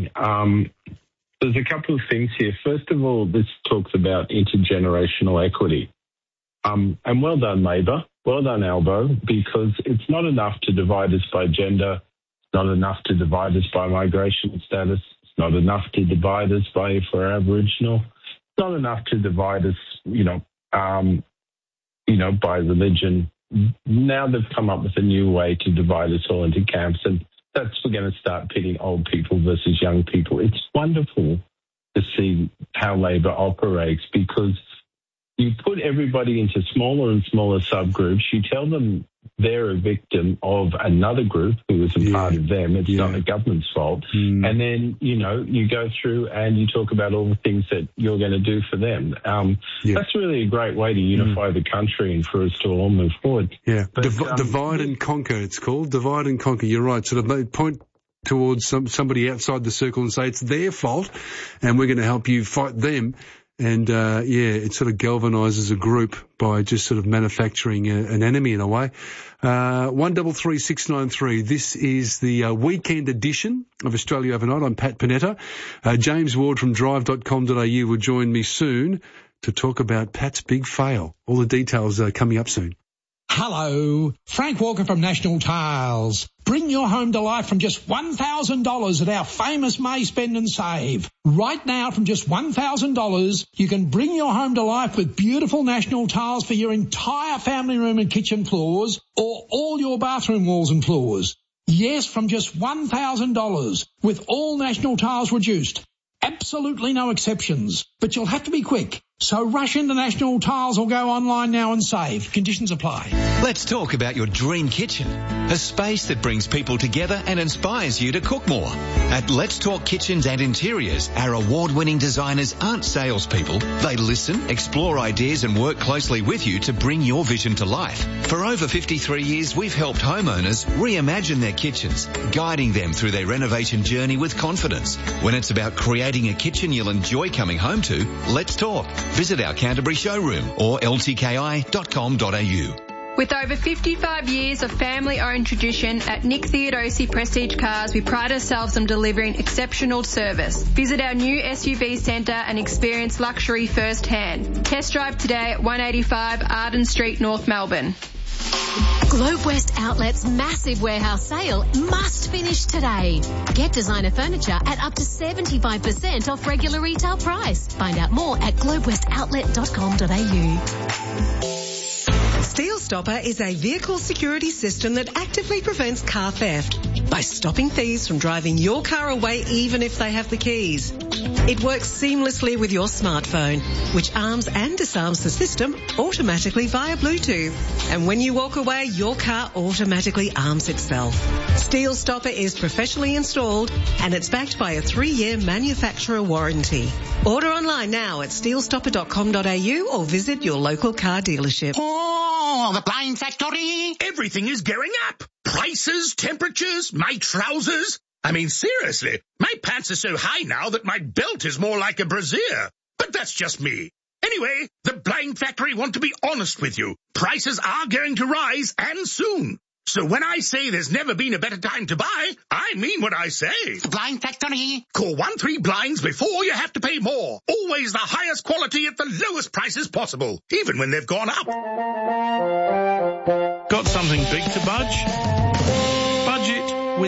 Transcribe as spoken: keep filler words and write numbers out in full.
Tony. Um, there's a couple of things here. First of all, this talks about intergenerational equity. Um, and well done, Labor. Well done, Albo, because it's not enough to divide us by gender. It's not enough to divide us by migration status. It's not enough to divide us by if we're Aboriginal. It's not enough to divide us, you know, um, you know, by religion. Now they've come up with a new way to divide us all into camps, and that's we're going to start pitting old people versus young people. It's wonderful to see how Labor operates, because you put everybody into smaller and smaller subgroups. You tell them they're a victim of another group who isn't yeah. part of them. It's yeah. not the government's fault. Mm. And then, you know, you go through and you talk about all the things that you're going to do for them. Um, yeah. That's really a great way to unify mm. the country and for us to all move forward. Yeah, but, Div- um, divide and conquer, it's called. Divide and conquer. You're right. Sort of point towards some, somebody outside the circle and say it's their fault and we're going to help you fight them. And, uh, yeah, it sort of galvanises a group by just sort of manufacturing a, an enemy in a way. Uh, one double three six nine three. This is the uh, weekend edition of Australia Overnight. I'm Pat Panetta. Uh, James Ward from drive dot com dot a u will join me soon to talk about Pat's big fail. All the details are coming up soon. Hello, Frank Walker from National Tiles. Bring your home to life from just one thousand dollars at our famous May Spend and Save. Right now, from just one thousand dollars, you can bring your home to life with beautiful National Tiles for your entire family room and kitchen floors, or all your bathroom walls and floors. Yes, from just one thousand dollars, with all National Tiles reduced. Absolutely no exceptions, but you'll have to be quick. So rush into National Tiles or go online now and save. Conditions apply. Let's talk about your dream kitchen. A space that brings people together and inspires you to cook more. At Let's Talk Kitchens and Interiors, our award-winning designers aren't salespeople. They listen, explore ideas and work closely with you to bring your vision to life. For over fifty-three years, we've helped homeowners reimagine their kitchens, guiding them through their renovation journey with confidence. When it's about creating a kitchen you'll enjoy coming home to, let's talk. Visit our Canterbury showroom or l t k i dot com dot a u. With over fifty-five years of family-owned tradition at Nick Theodosi Prestige Cars, we pride ourselves on delivering exceptional service. Visit our new S U V centre and experience luxury firsthand. Test drive today at one eighty-five Arden Street, North Melbourne. Globe West Outlet's massive warehouse sale must finish today. Get designer furniture at up to seventy-five percent off regular retail price. Find out more at globe west outlet dot com dot a u. Steel Stopper is a vehicle security system that actively prevents car theft by stopping thieves from driving your car away even if they have the keys. It works seamlessly with your smartphone, which arms and disarms the system automatically via Bluetooth. And when you walk away, your car automatically arms itself. Steel Stopper is professionally installed and it's backed by a three-year manufacturer warranty. Order online now at steel stopper dot com dot a u or visit your local car dealership. Oh, the Blind Factory! Everything is going up. Prices, temperatures, my trousers. I mean, seriously, my pants are so high now that my belt is more like a brassiere. But that's just me. Anyway, the Blind Factory want to be honest with you. Prices are going to rise, and soon. So when I say there's never been a better time to buy, I mean what I say. The Blind Factory. Call one three blinds before you have to pay more. Always the highest quality at the lowest prices possible, even when they've gone up. Got something big to budge?